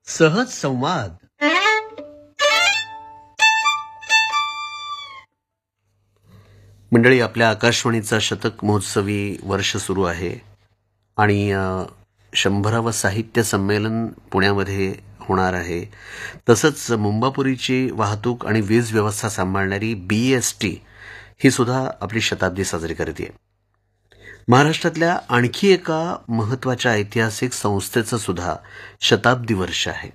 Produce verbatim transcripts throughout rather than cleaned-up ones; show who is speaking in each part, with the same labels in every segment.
Speaker 1: सहज संवाद. मंडळी, आपल्या आकाशवाणीचा शतक महोत्सवी वर्ष सुरू आहे आणि अ, शंभरावं साहित्य संमेलन पुण्यामध्ये होणार आहे. तसंच मुंबापुरीची वाहतूक आणि वीज व्यवस्था सांभाळणारी बी एस टी ही सुद्धा आपली शताब्दी साजरी करते. महाराष्ट्रातल्या आणखी एका महत्वाच्या ऐतिहासिक संस्थेचं सुद्धा शताब्दी वर्ष आहे.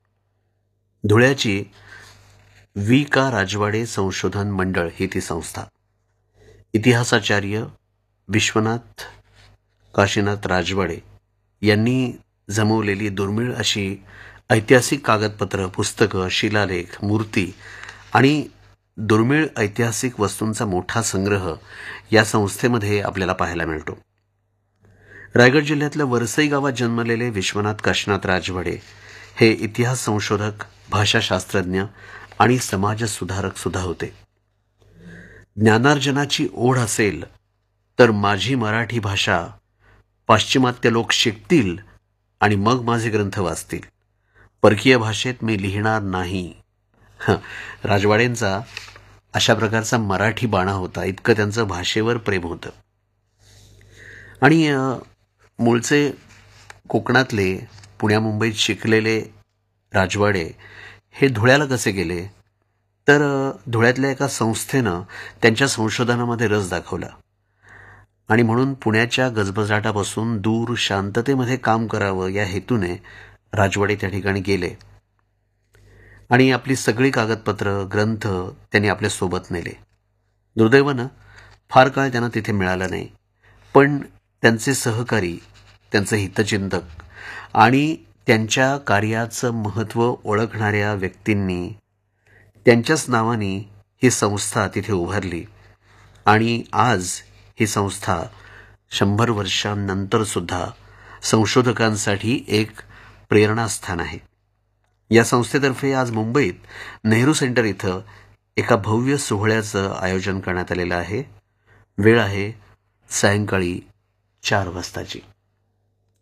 Speaker 1: धुळ्याची वी का राजवाडे संशोधन मंडळ ही ती संस्था. इतिहासाचार्य विश्वनाथ काशीनाथ राजवाडे यांनी जमवलेली दुर्मिळ अशी ऐतिहासिक कागदपत्र, पुस्तकं, शिलालेख, मूर्ती आणि दुर्मिळ ऐतिहासिक वस्तूंचा मोठा संग्रह या संस्थेमध्ये आपल्याला पाहायला मिळतो. रायगड जिल्ह्यातल्या वरसई गावात जन्मलेले विश्वनाथ काशीनाथ राजवाडे हे इतिहास संशोधक, भाषाशास्त्रज्ञ आणि समाजसुधारक सुद्धा होते. ज्ञानार्जनाची ओढ असेल तर माझी मराठी भाषा पाश्चिमात्य लोक शिकतील आणि मग माझे ग्रंथ वाचतील. परकीय भाषेत मी लिहिणार नाही. हं, राजवाडेंचा अशा प्रकारचा मराठी बाणा होता. इतकं त्यांचं भाषेवर प्रेम होतं. आणि अ, मूळचे कोकणातले, पुण्या मुंबईत शिकलेले राजवाडे हे धुळ्याला कसे गेले तर अ, धुळ्यातल्या एका संस्थेनं त्यांच्या संशोधनामध्ये रस दाखवला आणि म्हणून पुण्याच्या गजबजाटापासून दूर शांततेमध्ये काम करावं या हेतूने राजवाडे त्या ठिकाणी गेले आणि आपली सगळी कागदपत्र, ग्रंथ त्यांनी आपल्या सोबत नेले. दुर्दैवानं फार काळ त्यांना तिथे मिळाला नाही, पण त्यांचे सहकारी, त्यांचे हितचिंतक आणि त्यांच्या कार्याचं महत्त्व ओळखणाऱ्या व्यक्तींनी त्यांच्याच नावाने ही संस्था तिथे उभारली आणि आज ही संस्था शंभर वर्षांनंतर सुद्धा संशोधकांसाठी एक प्रेरणास्थान आहे. या संस्थेतर्फे आज मुंबईत नेहरू सेंटर इथं एका भव्य सोहळ्याचं आयोजन करण्यात आलेलं आहे. वेळ आहे सायंकाळी चार वाजताची.